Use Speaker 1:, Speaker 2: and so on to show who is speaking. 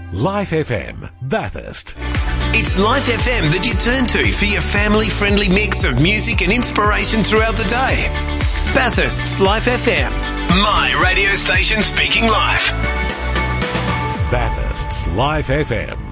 Speaker 1: Life FM, Bathurst.
Speaker 2: It's Life FM that you turn to for your family-friendly mix of music and inspiration throughout the day. Bathurst's Life FM, my radio station speaking life.
Speaker 1: Bathurst's Life FM.